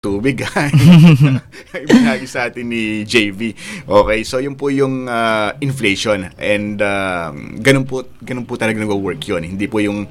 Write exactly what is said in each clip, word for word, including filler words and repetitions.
tubig ibinahagi sa atin ni J V. Okay, so yun po yung uh, inflation and uh, ganun po ganun po talaga nag-work yun. Hindi po yung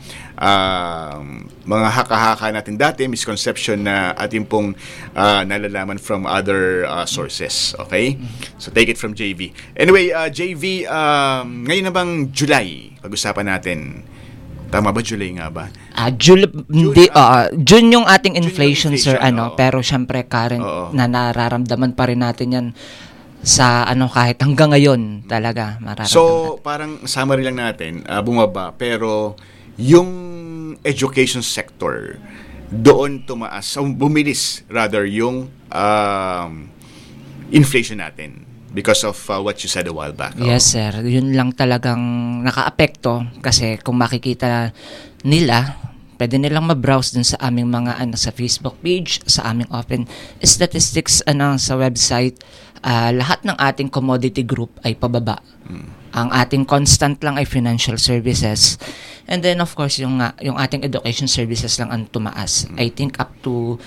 uh, mga haka-haka natin dati, misconception na ating pong uh, nalalaman from other uh, sources. Okay? So take it from J V. Anyway, uh, J V, um, ngayon na bang July? Pag-usapan natin. Tama ba? July nga ba? Ah, Jul hindi uh, June yung ating inflation, inflation sir, ano, oo. pero syempre current Oo. na nararamdaman pa rin natin 'yan sa ano kahit hanggang ngayon talaga mararamdaman. So, parang summary lang natin, uh, bumaba, pero yung education sector doon tumaas, so bumilis rather yung um, inflation natin. Because of uh, what you said a while back. Oh. Yes, sir. Yun lang talagang nakaapekto kasi kung makikita nila, pwede nilang ma-browse dun sa aming mga ano sa Facebook page, sa aming open statistics ano sa website. Uh, lahat ng ating commodity group ay pababa. Hmm. Ang ating constant lang ay financial services. And then of course, yung uh, yung ating education services lang ang tumaas. Hmm. I think up to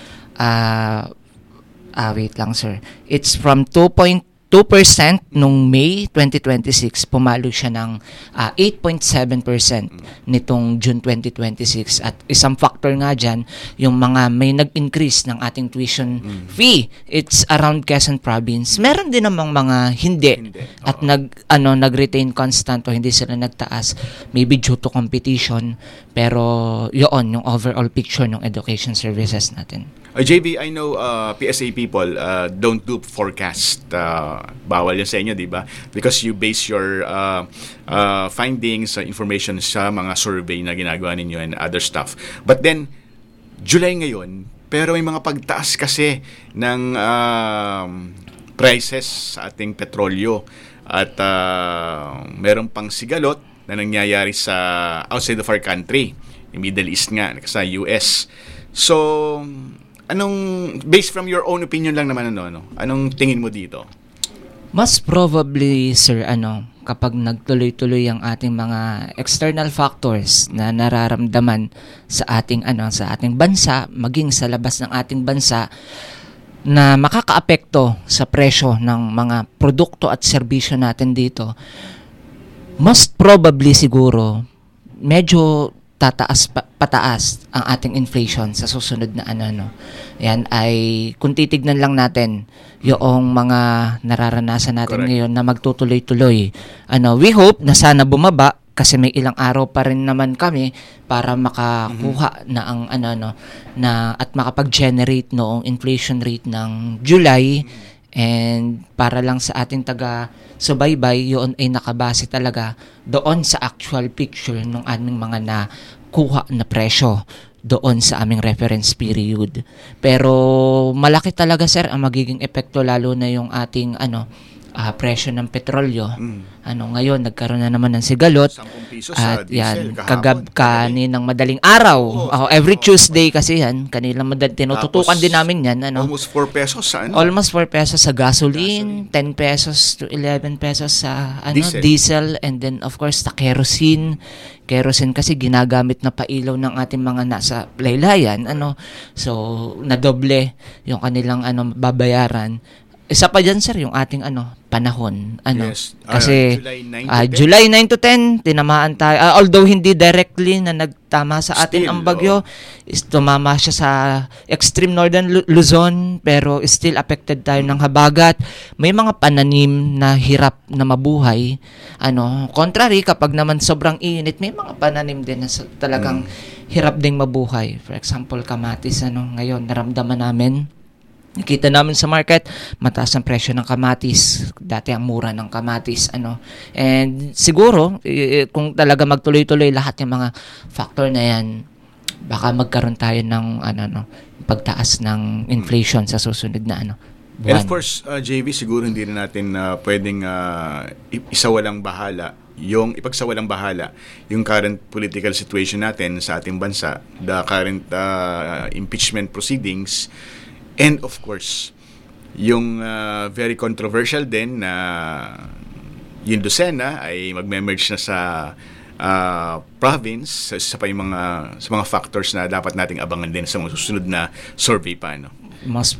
uh, uh, wait lang, sir. It's from two point two percent nung May twenty twenty-six, pumalo siya ng uh, eight point seven percent nitong June twenty twenty-six. At isang factor nga dyan, yung mga may nag-increase ng ating tuition mm. fee, it's around Quezon Province. Meron din namang mga hindi, hindi. At nag, ano, nag-retain constant o hindi sila nagtaas, maybe due to competition, pero yun, yung overall picture ng education services natin. Uh, J B, I know uh, P S A people uh, don't do forecast. Uh, bawal yan sa inyo, di ba? Because you base your uh, uh, findings, uh, information sa mga survey na ginagawa ninyo and other stuff. But then, July ngayon, pero may mga pagtaas kasi ng uh, prices sa ating petrolyo. At uh, meron pang sigalot na nangyayari sa outside of our country. Yung Middle East nga, sa U S. So, anong, based from your own opinion lang naman, ano, ano, anong tingin mo dito? Mas probably, sir, ano, kapag nagtuloy-tuloy ang ating mga external factors na nararamdaman sa ating, ano, sa ating bansa, maging sa labas ng ating bansa, na makakaapekto sa presyo ng mga produkto at serbisyo natin dito, most probably siguro, medyo tataas pa, pataas ang ating inflation sa susunod na ano no. Yan ay kung titignan lang natin yung mga nararanasan natin Correct. Ngayon na magtutuloy-tuloy. Ano, we hope na sana bumaba kasi may ilang araw pa rin naman kami para makakuha mm-hmm. na ang ano no na at makapag-generate noong inflation rate ng July. Mm-hmm. And para lang sa ating taga subaybay, yun ay nakabase talaga doon sa actual picture ng aming mga nakuha na presyo doon sa aming reference period. Pero malaki talaga, sir, ang magiging epekto lalo na yung ating ano uh, presyo ng petrolyo. Mm. Ano ngayon nagkaroon na naman ng sigalot at yan kagab kaninang madaling araw. Oh, oh, every Tuesday kasi yan kanilang madal tinututukan din namin yan ano. Almost four pesos sa ano? Almost four pesos sa gasoline, gasoline. ten pesos to eleven pesos sa ano diesel. diesel and then of course sa kerosene. Kerosene kasi ginagamit na pailaw ng ating mga nasa laylayan ano. So nadoble yung kanilang ano babayaran. Isa pa dyan, sir, yung ating ano panahon. Ano, yes. Kasi uh, July nine to ten, tinamaan tayo. Uh, although hindi directly na nagtama sa atin still, ang bagyo, oh. is tumama siya sa extreme northern Lu- Luzon, pero still affected tayo ng habagat. May mga pananim na hirap na mabuhay. Ano, contrary, kapag naman sobrang init, may mga pananim din na talagang hmm. hirap ding mabuhay. For example, kamatis, ano, ngayon, naramdaman namin. Nakita namin sa market, mataas ang presyo ng kamatis. Dati ang mura ng kamatis. Ano. And siguro, e, kung talaga magtuloy-tuloy lahat ng mga factor na yan, baka magkaroon tayo ng ano, no, pagtaas ng inflation sa susunod na ano. Buwan. And of course, uh, J V, siguro hindi na natin uh, pwedeng uh, isawalang bahala yung ipagsawalang bahala yung current political situation natin sa ating bansa, the current uh, impeachment proceedings. And of course, yung uh, very controversial din na yung Lucena ay magme-merge na sa uh, province sa pa yung mga sa mga factors na dapat nating abangan din sa mga susunod na survey pa, no? Mas